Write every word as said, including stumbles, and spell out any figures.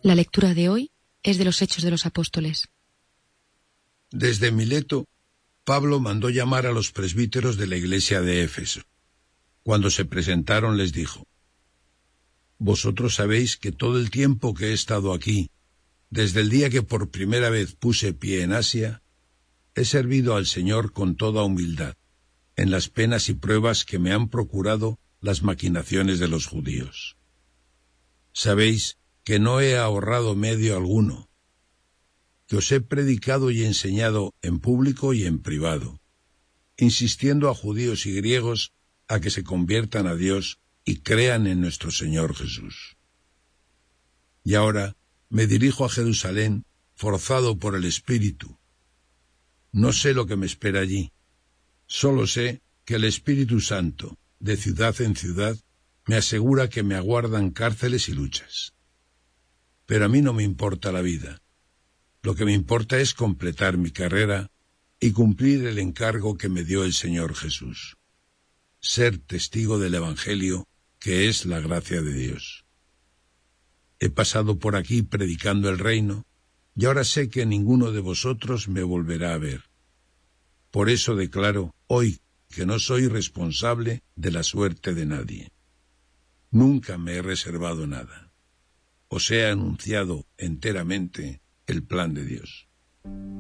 La lectura de hoy es de los Hechos de los Apóstoles. Desde Mileto, Pablo mandó llamar a los presbíteros de la iglesia de Éfeso. Cuando se presentaron les dijo: Vosotros sabéis que todo el tiempo que he estado aquí, desde el día que por primera vez puse pie en Asia, he servido al Señor con toda humildad, en las penas y pruebas que me han procurado las maquinaciones de los judíos. Sabéis que no he ahorrado medio alguno, que os he predicado y enseñado en público y en privado, insistiendo a judíos y griegos a que se conviertan a Dios y crean en nuestro Señor Jesús. Y ahora me dirijo a Jerusalén, forzado por el Espíritu. No sé lo que me espera allí, solo sé que el Espíritu Santo, de ciudad en ciudad, me asegura que me aguardan cárceles y luchas. Pero a mí no me importa la vida. Lo que me importa es completar mi carrera y cumplir el encargo que me dio el Señor Jesús. Ser testigo del Evangelio, que es la gracia de Dios. He pasado por aquí predicando el reino, y ahora sé que ninguno de vosotros me volverá a ver. Por eso declaro hoy que no soy responsable de la suerte de nadie. Nunca me he reservado nada. Os he anunciado enteramente el plan de Dios.